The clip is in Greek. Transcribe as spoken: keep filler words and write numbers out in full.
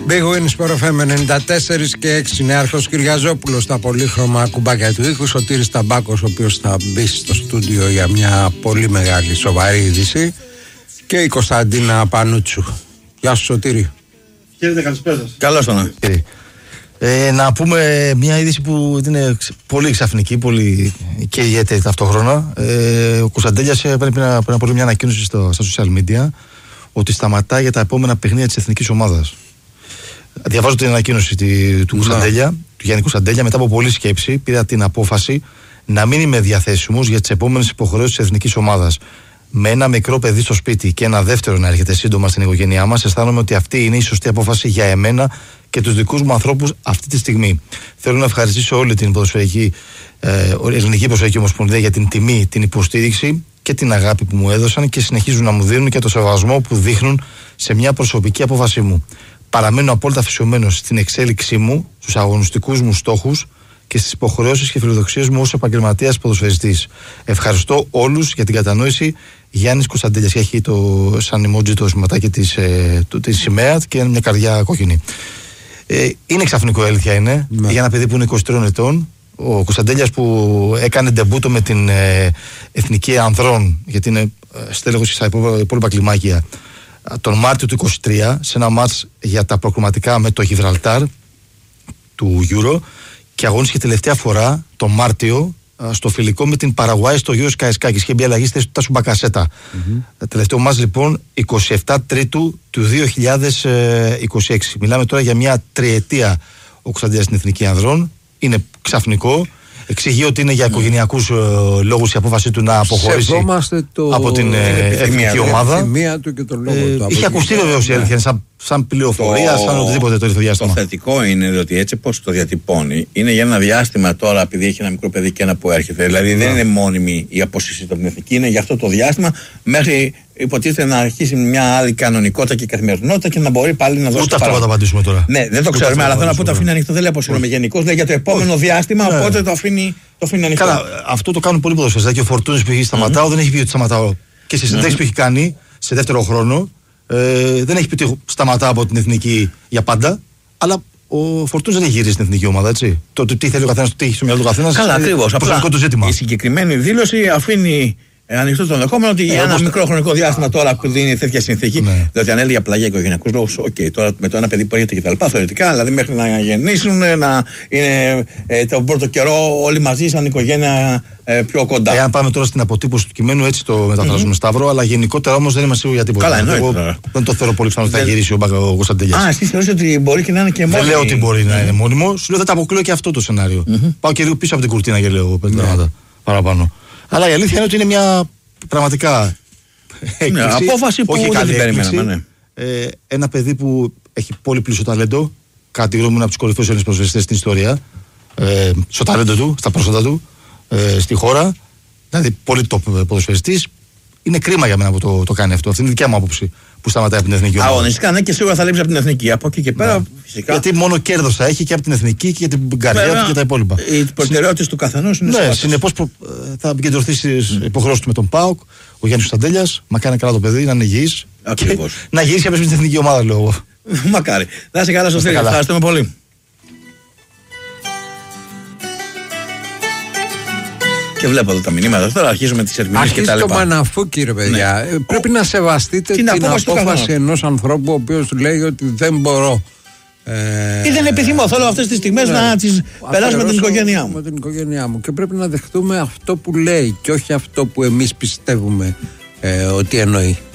Big Win Sport εφ εμ ενενήντα τέσσερα και έξι. Νέαρχος Κυριαζόπουλος στα πολύχρωμα κουμπάκια του ήχου. Σωτήρης Ταμπάκος, ο οποίος θα μπει στο στούντιο για μια πολύ μεγάλη σοβαρή είδηση. Και η Κωνσταντίνα Πανούτσου. Γεια σου, Σωτήρη. Χαίρετε, καλησπέρα σας. Καλώς τον. Ε, να πούμε μια είδηση που είναι πολύ ξαφνική, πολύ και ιδιαίτερη ταυτόχρονα. Ε, ο Κωνσταντέλιας έπαιρνε πριν από μια ανακοίνωση στο, στα social media ότι σταματάει για τα επόμενα παιχνίδια της εθνικής ομάδας. Διαβάζω την ανακοίνωση τη, του Κωνσταντέλια, του Γιάννη Κωνσταντέλια, μετά από πολλή σκέψη πήρα την απόφαση να μην είμαι διαθέσιμος για τις επόμενες υποχρεώσεις της εθνικής ομάδας. Με ένα μικρό παιδί στο σπίτι και ένα δεύτερο να έρχεται σύντομα στην οικογένειά μας, αισθάνομαι ότι αυτή είναι η σωστή απόφαση για εμένα και τους δικούς μου ανθρώπους αυτή τη στιγμή. Θέλω να ευχαριστήσω όλη την ποδοσφαιρική, ε, Ελληνική Ποδοσφαιρική Ομοσπονδία για την τιμή, την υποστήριξη και την αγάπη που μου έδωσαν και συνεχίζουν να μου δίνουν και το σεβασμό που δείχνουν σε μια προσωπική απόφασή μου. Παραμένω απόλυτα αφοσιωμένος στην εξέλιξή μου, στους αγωνιστικούς μου στόχους και στις υποχρεώσεις και φιλοδοξίες μου ως επαγγελματίας ποδοσφαιριστής. Ευχαριστώ όλους για την κατανόηση. Γιάννης Κωνσταντέλιας, και έχει το, σαν emoji το σηματάκι της, ε, το, της σημαία και μια καρδιά κόκκινη. Ε, είναι ξαφνικό, αλήθεια είναι, ναι. Για ένα παιδί που είναι είκοσι τριών ετών. Ο Κωνσταντέλιας που έκανε ντεμπούτο με την ε, Εθνική Ανδρών, γιατί είναι ε, στέλεχος στα υπόλοιπα κλιμάκια, τον Μάρτιο του είκοσι τρία σε ένα μάτς για τα προκριματικά με το Γιβραλτάρ του Euro και αγωνίστηκε τελευταία φορά τον Μάρτιο στο φιλικό με την Παραγουάη στο Γιώργος Καραϊσκάκης. Είχε μπει αλλαγή στη θέση του Τάσου Μπακασέτα. Mm-hmm. Τελευταίο μάτς λοιπόν εικοστή εβδόμη Τρίτου του δύο χιλιάδες είκοσι έξι. Μιλάμε τώρα για μια τριετία ο Κωνσταντέλιας στην Εθνική Ανδρών. Είναι ξαφνικό. Εξηγεί ότι είναι για οικογενειακούς ε, λόγους η απόφαση του να αποχωρήσει το... από την ε, εθνική ομάδα. Του και το λόγο ε, του, είχε ακουστεί βεβαίως η αλήθεια, σαν, σαν πληροφορία, το... σαν οτιδήποτε το ήρθε διάστημα. Το θετικό είναι ότι έτσι πως το διατυπώνει είναι για ένα διάστημα τώρα, επειδή έχει ένα μικρό παιδί και ένα που έρχεται. Δηλαδή δεν είναι μόνιμη η απόσυση από την εθνική, είναι για αυτό το διάστημα μέχρι υποτίθεται να αρχίσει μια άλλη κανονικότητα και καθημερινότητα και να μπορεί πάλι να δώσει. Ούτε αυτό θα το απαντήσουμε τώρα. Ναι, δεν το ξέρουμε, αλλά θέλω να πω το αφήνει ανοιχτό. Δεν λέει αποσύρωμαι γενικώς, λέει για το επόμενο διάστημα, οπότε το αφήνει ανοιχτό. Καλά, αυτό το κάνουν πολλοί ποδοσφαιριστές. Και ο Φορτούνης που έχει σταματάω δεν έχει πει ότι σταματάω. Και στις συνέντευξεις που έχει κάνει σε δεύτερο χρόνο δεν έχει πει ότι σταματάω από την εθνική για πάντα, αλλά ο Φορτούνης δεν έχει γυρίσει στην εθνική ομάδα, έτσι. Το τι θέλει ο καθένας, το τι έχει στο μυαλό του καθένας. Καλά, ακριβώς. Προσωπικό του ζήτημα. Η συγκεκριμένη δήλωση αφήνει ανοιχτό το ενδεχόμενο ότι για ένα μικρό χρονικό διάστημα τώρα που δίνει τέτοια συνθήκη. Ναι. Δηλαδή, αν έλεγε απλά για οικογενειακούς λόγους, οκ, okay, τώρα με το ένα παιδί που έρχεται και τα λοιπά, θεωρητικά, δηλαδή μέχρι να γεννήσουν, να είναι ε, τον πρώτο καιρό όλοι μαζί, σαν οικογένεια ε, πιο κοντά. Εάν πάμε τώρα στην αποτύπωση του κειμένου, έτσι το μεταφράζουμε, mm-hmm. Σταύρο, αλλά γενικότερα όμως δεν είμαστε σίγουροι για τίποτα. Καλά, εννοείται. Εγώ δεν το θεωρώ πολύ πιθανό ότι θα γυρίσει ο Κωνσταντέλιας. Α, εσύ θεωρείς ότι μπορεί και να είναι και μόνιμο. Δεν λέω ότι μπορεί να είναι μόνιμο, σου λέω δεν τα αποκλείω και αυτό το σενάριο. Πάω και λίγο πίσω από την κουρτίνα και λέω πέντε πράγματα παραπάνω. Αλλά η αλήθεια είναι ότι είναι μια. Πραγματικά έκπληξη, ναι, απόφαση που όχι δεν την περιμέναμε, ναι. ε, ένα παιδί που έχει πολύ πλούσιο ταλέντο, κατά τη γνώμη μου είναι από τους κορυφαίους Έλληνες ποδοσφαιριστές στην ιστορία, ε, στο ταλέντο του, στα πρόσωπα του, ε, στη χώρα, δηλαδή πολύ top ποδοσφαιριστής. Είναι κρίμα για μένα που το, το κάνει αυτό. Αυτή είναι η δικιά μου άποψη που σταματάει από την εθνική ομάδα. Αγωνιστικά, ναι, και σίγουρα θα λείψει από την εθνική. Από εκεί και πέρα, ναι. Φυσικά. Γιατί μόνο κέρδος θα έχει και από την εθνική και για την καριέρα του και τα υπόλοιπα. Οι προτεραιότητες του καθενός είναι ναι, συνεπώς θα επικεντρωθεί στις mm. υποχρεώσεις του με τον ΠΑΟΚ, ο Γιάννης Κωνσταντέλιας. Μακάρι να καλά το παιδί, να είναι υγιής. Ακριβώς. Να γυρίσει και μέσα στην εθνική ομάδα, λέω εγώ. Μακάρι. Να είσαι καλά, Σωστή. Ευχαριστούμε πολύ. Και βλέπω εδώ τα μηνύματα. Τώρα αρχίζουμε τις ερμηνείες και τα λοιπά. Αρχίζει το μαναφούκι, ρε παιδιά. Ναι. Πρέπει να σεβαστείτε την, την απόφαση ενός ανθρώπου ο οποίος λέει ότι δεν μπορώ. Ε, ή δεν επιθυμώ. Θέλω αυτές τις στιγμές ναι, να τις περάσω με την οικογένειά μου. Με την οικογένειά μου. Και πρέπει να δεχτούμε αυτό που λέει και όχι αυτό που εμείς πιστεύουμε ε, ότι εννοεί.